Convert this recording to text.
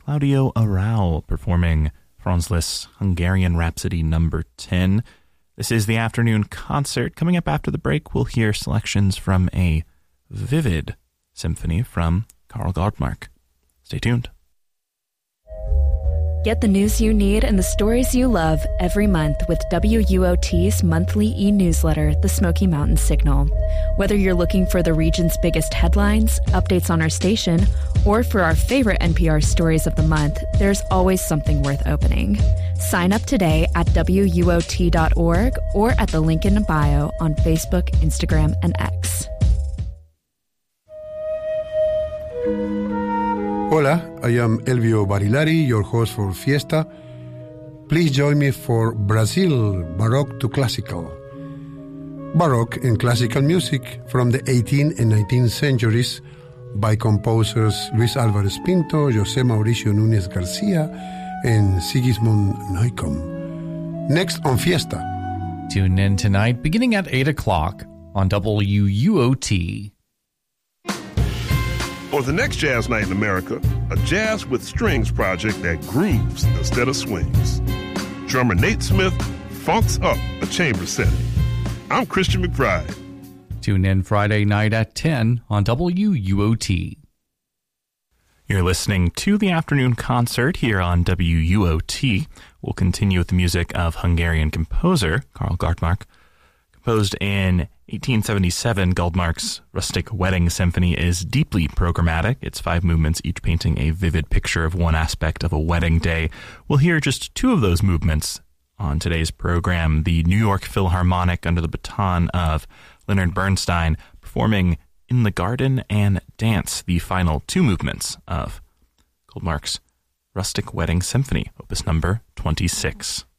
Claudio Arrau performing Franz Liszt's Hungarian Rhapsody No. 10. This is the afternoon concert. Coming up after the break, we'll hear selections from a vivid symphony from Karl Goldmark. Stay tuned. Get the news you need and the stories you love every month with WUOT's monthly e-newsletter, The Smoky Mountain Signal. Whether you're looking for the region's biggest headlines, updates on our station, or for our favorite NPR stories of the month, there's always something worth opening. Sign up today at WUOT.org or at the link in bio on Facebook, Instagram, and X. Hola, I am Elvio Barilari, your host for Fiesta. Please join me for Brazil, Baroque to Classical. Baroque and classical music from the 18th and 19th centuries by composers Luis Álvarez Pinto, José Mauricio Núñez García, and Sigismund Neukomm. Next on Fiesta. Tune in tonight beginning at 8 o'clock on WUOT. For the next Jazz Night in America, a jazz with strings project that grooves instead of swings. Drummer Nate Smith funks up a chamber setting. I'm Christian McBride. Tune in Friday night at 10 on WUOT. You're listening to the afternoon concert here on WUOT. We'll continue with the music of Hungarian composer Karl Goldmark. Composed in 1877, Goldmark's Rustic Wedding Symphony is deeply programmatic. It's 5 movements, each painting a vivid picture of one aspect of a wedding day. We'll hear just 2 of those movements on today's program. The New York Philharmonic, under the baton of Leonard Bernstein, performing In the Garden and Dance, the final 2 movements of Goldmark's Rustic Wedding Symphony, opus number 26.